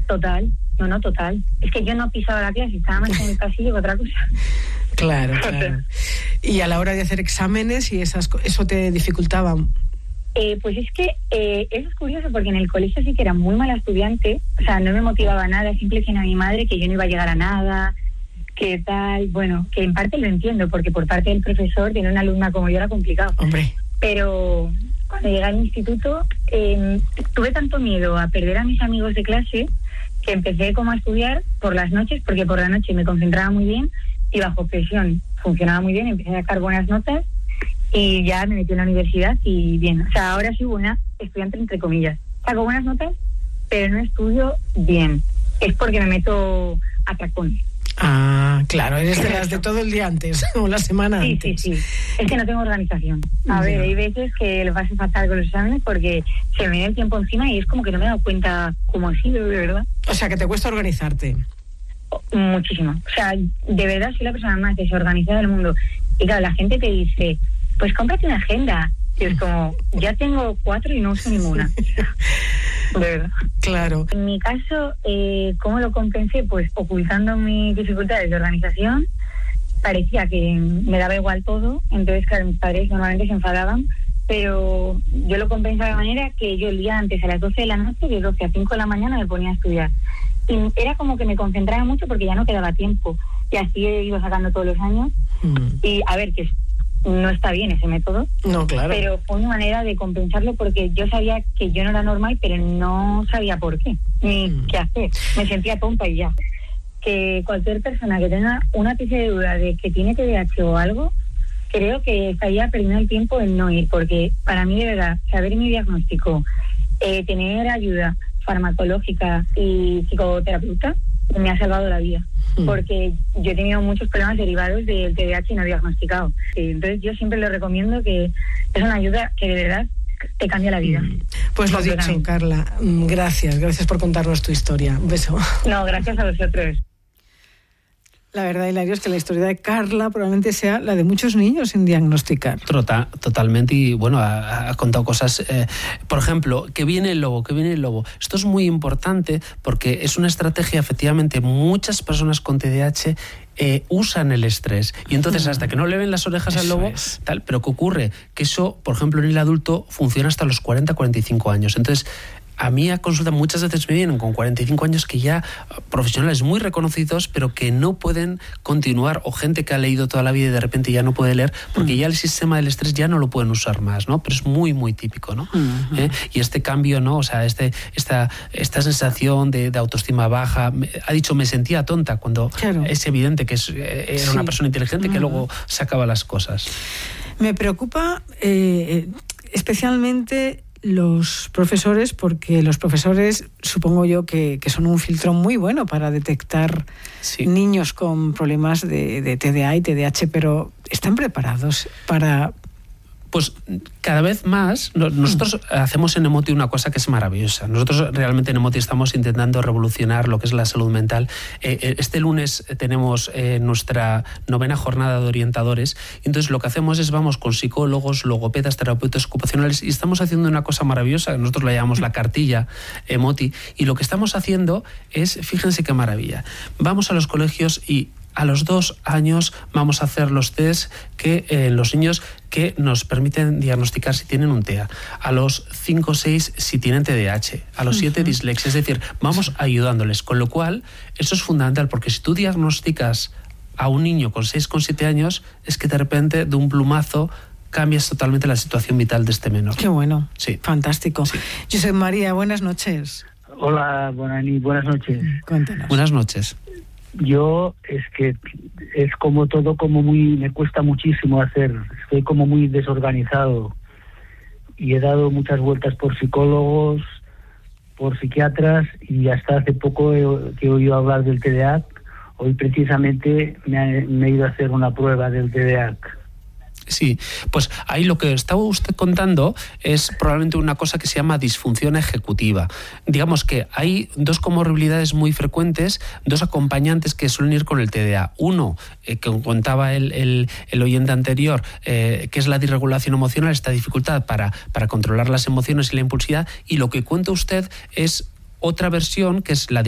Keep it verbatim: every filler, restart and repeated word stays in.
Total, no, no, total. Es que yo no pisaba la clase, estaba más en el pasillo que otra cosa. Claro, claro. Y a la hora de hacer exámenes y esas eso te dificultaba. Eh, pues es que eh, eso es curioso porque en el colegio sí que era muy mala estudiante, o sea, no me motivaba nada, siempre decía a mi madre que yo no iba a llegar a nada, que tal, bueno, que en parte lo entiendo porque por parte del profesor tener una alumna como yo era complicado. Hombre. Pero cuando llegué al instituto eh, tuve tanto miedo a perder a mis amigos de clase que empecé como a estudiar por las noches, porque por la noche me concentraba muy bien y bajo presión funcionaba muy bien, empecé a sacar buenas notas y ya me metí en la universidad y bien, o sea, ahora soy buena estudiante entre comillas, saco buenas notas pero no estudio bien, es porque me meto a tacones. Ah, claro, eres de las de todo el día antes o la semana sí, antes. Sí, sí, es que no tengo organización. A ver, hay veces que lo paso fatal con los exámenes porque se me da el tiempo encima y es como que no me he dado cuenta cómo ha sido, de verdad. O sea, que te cuesta organizarte. Muchísimo. O sea, de verdad soy la persona más desorganizada del mundo. Y claro, la gente te dice, pues cómprate una agenda. Y es como, ya tengo cuatro y no uso ninguna. De verdad. Claro. En mi caso, eh, ¿cómo lo compensé? Pues ocultando mis dificultades de organización. Parecía que me daba igual todo. Entonces, claro, mis padres normalmente se enfadaban. Pero yo lo compensaba de manera que yo el día antes, a las doce de la noche, de doce a cinco de la mañana, me ponía a estudiar. Y era como que me concentraba mucho porque ya no quedaba tiempo. Y así he ido sacando todos los años. Mm. Y a ver, que no está bien ese método. No, claro. Pero fue una manera de compensarlo porque yo sabía que yo no era normal, pero no sabía por qué, ni mm. qué hacer. Me sentía tonta y ya. Que cualquier persona que tenga una ápice de duda de que tiene T D A H o algo, creo que estaría perdiendo el tiempo en no ir, porque para mí, de verdad, saber mi diagnóstico, eh, tener ayuda farmacológica y psicoterapeuta, me ha salvado la vida. Mm. Porque yo he tenido muchos problemas derivados del T D A H y no diagnosticado. Sí, entonces yo siempre le recomiendo que es una ayuda que de verdad te cambia la vida. Pues lo dicho, Carla. Gracias, gracias por contarnos tu historia. Un beso. No, gracias a vosotros. La verdad, Hilario, es que la historia de Carla probablemente sea la de muchos niños sin diagnosticar. Total, totalmente, y bueno, ha, ha contado cosas, eh, por ejemplo, que viene el lobo, que viene el lobo. Esto es muy importante porque es una estrategia, efectivamente, muchas personas con T D A H eh, usan el estrés, y entonces hasta que no le ven las orejas eso al lobo, es. tal, pero ¿qué ocurre? Que eso, por ejemplo, en el adulto funciona hasta los cuarenta, cuarenta y cinco años. Entonces, a mí a consulta muchas veces me vienen con cuarenta y cinco años que ya profesionales muy reconocidos, pero que no pueden continuar, o gente que ha leído toda la vida y de repente ya no puede leer porque ya el sistema del estrés ya no lo pueden usar más, ¿no? Pero es muy, muy típico, ¿no? Uh-huh. ¿Eh? Y este cambio, ¿no? O sea, este, esta, esta sensación de, de autoestima baja, me, ha dicho, me sentía tonta, cuando claro. es evidente que es, era sí. una persona inteligente uh-huh. que luego sacaba las cosas. Me preocupa eh, especialmente los profesores, porque los profesores supongo yo que, que son un filtro muy bueno para detectar sí. niños con problemas de, de T D A y T D A H, pero ¿están preparados para...? Pues cada vez más, nosotros hacemos en Emoti una cosa que es maravillosa. Nosotros realmente en Emoti estamos intentando revolucionar lo que es la salud mental. Este lunes tenemos nuestra novena jornada de orientadores, y entonces lo que hacemos es vamos con psicólogos, logopedas, terapeutas ocupacionales, y estamos haciendo una cosa maravillosa, nosotros la llamamos la cartilla Emoti, y lo que estamos haciendo es, fíjense qué maravilla, vamos a los colegios y a los dos años vamos a hacer los test que eh, los niños que nos permiten diagnosticar si tienen un T E A. A los cinco o seis si tienen T D A H. A los siete uh-huh. dislexia. Es decir, vamos ayudándoles. Con lo cual, eso es fundamental, porque si tú diagnosticas a un niño con seis, con siete años, es que de repente, de un plumazo, cambias totalmente la situación vital de este menor. Qué bueno. Sí. Fantástico. Sí. Josep María, buenas noches. Hola, buenas, buenas noches. Cuéntanos. Buenas noches. Yo es que es como todo como muy, me cuesta muchísimo hacer, estoy como muy desorganizado y he dado muchas vueltas por psicólogos, por psiquiatras, y hasta hace poco he, que he oído hablar del T D A C. Hoy precisamente me, ha, me he ido a hacer una prueba del T D A C. Sí, pues ahí lo que estaba usted contando es probablemente una cosa que se llama disfunción ejecutiva. Digamos que hay dos comorbilidades muy frecuentes, dos acompañantes que suelen ir con el T D A. Uno, eh, que contaba el, el, el oyente anterior, eh, que es la disregulación emocional, esta dificultad para, para controlar las emociones y la impulsividad, y lo que cuenta usted es otra versión, que es la